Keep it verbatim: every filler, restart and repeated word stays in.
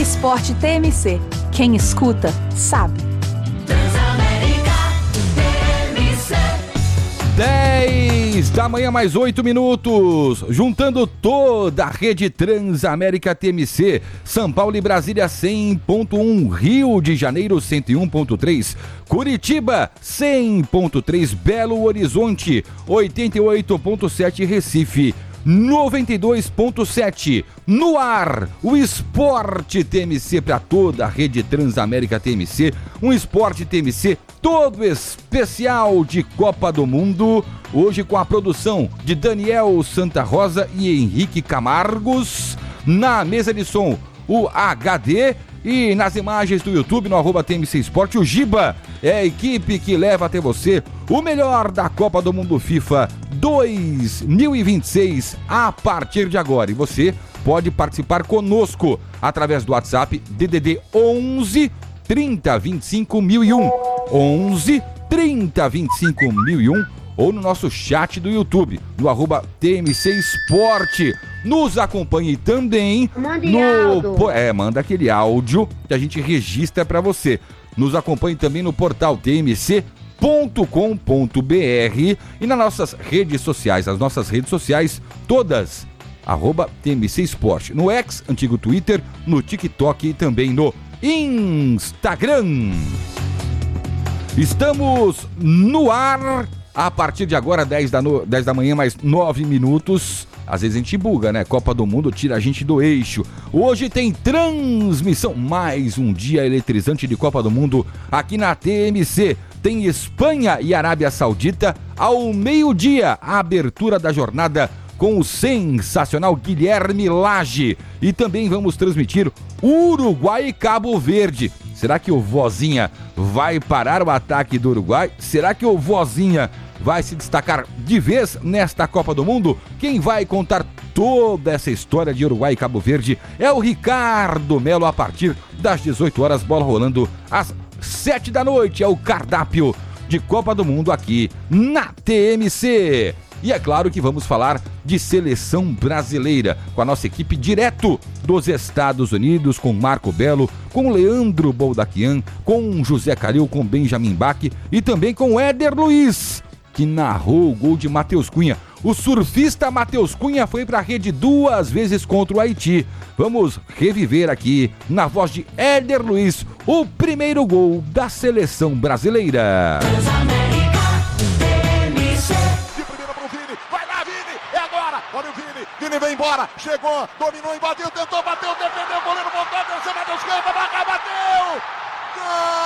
Esporte T M C. Quem escuta, sabe. Transamérica T M C. dez da manhã, mais oito minutos. Juntando toda a rede Transamérica T M C. São Paulo e Brasília cem ponto um. Rio de Janeiro cento e um ponto três. Curitiba cem ponto três. Belo Horizonte oitenta e oito ponto sete. Recife noventa e dois ponto sete. No ar, o Esporte T M C para toda a rede Transamérica T M C. Um Esporte T M C todo especial de Copa do Mundo. Hoje com a produção de Daniel Santa Rosa e Henrique Camargos. Na mesa de som, o H D. E nas imagens do YouTube, no arroba T M C Esporte, o Giba é a equipe que leva até você o melhor da Copa do Mundo FIFA dois mil e vinte e seis a partir de agora. E você pode participar conosco através do WhatsApp D D D onze trinta vinte e cinco mil e um. onze trinta vinte e cinco mil e um ou no nosso chat do YouTube, no arroba T M C Esporte. Nos acompanhe também no... É, manda aquele áudio que a gente registra para você. Nos acompanhe também no portal T M C ponto com ponto B R e nas nossas redes sociais. As nossas redes sociais, todas, arroba T M C Esporte. No X, antigo Twitter, no TikTok e também no Instagram. Estamos no ar a partir de agora, dez da, no... dez da manhã, mais nove minutos. Às vezes a gente buga, né? Copa do Mundo tira a gente do eixo. Hoje tem transmissão, mais um dia eletrizante de Copa do Mundo aqui na T M C. Tem Espanha e Arábia Saudita ao meio-dia. A abertura da jornada com o sensacional Guilherme Lage. E também vamos transmitir Uruguai e Cabo Verde. Será que o Vozinha vai parar o ataque do Uruguai? Será que o Vozinha vai se destacar de vez nesta Copa do Mundo? Quem vai contar toda essa história de Uruguai e Cabo Verde é o Ricardo Melo, a partir das dezoito horas, bola rolando às sete da noite. É o cardápio de Copa do Mundo aqui na T M C. E é claro que vamos falar de seleção brasileira, com a nossa equipe direto dos Estados Unidos, com Marco Belo, com Leandro Boldaquian, com José Calil, com Benjamin Bach e também com Éder Luiz, que narrou o gol de Matheus Cunha. O surfista Matheus Cunha foi para a rede duas vezes contra o Haiti. Vamos reviver aqui, na voz de Éder Luiz, o primeiro gol da seleção brasileira. Olha o Vini, Vini vem embora, chegou, dominou, invadiu, tentou, bateu, defendeu, o goleiro voltou, atenção, Matheus Cunha, vai acabar.